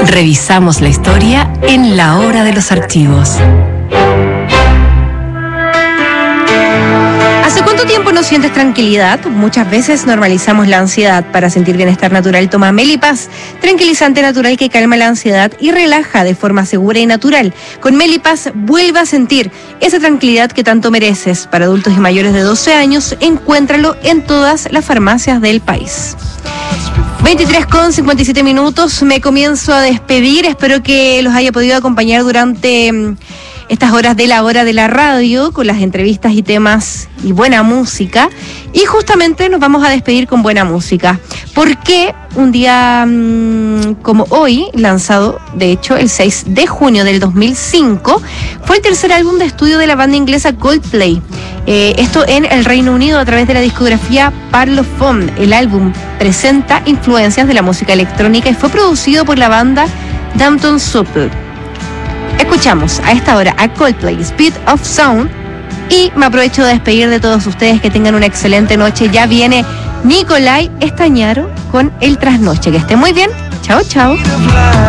Revisamos la historia en la hora de los archivos. ¿Hace cuánto tiempo no sientes tranquilidad? Muchas veces normalizamos la ansiedad. Para sentir bienestar natural, toma Melipaz, tranquilizante natural que calma la ansiedad y relaja de forma segura y natural. Con Melipaz vuelve a sentir esa tranquilidad que tanto mereces. Para adultos y mayores de 12 años, encuéntralo en todas las farmacias del país. 23:57, me comienzo a despedir. Espero que los haya podido acompañar durante estas horas de la hora de la radio, con las entrevistas y temas y buena música. Y justamente nos vamos a despedir con buena música. Porque un día como hoy, lanzado de hecho el 6 de junio del 2005, fue el tercer álbum de estudio de la banda inglesa Coldplay. Esto en el Reino Unido a través de la discografía Parlophone. El álbum presenta influencias de la música electrónica y fue producido por la banda Dampton Supple. Escuchamos a esta hora a Coldplay, Speed of Sound, y me aprovecho de despedir de todos ustedes. Que tengan una excelente noche. Ya viene Nicolai Estañaro con El Trasnoche. Que esté muy bien. Chao, chao.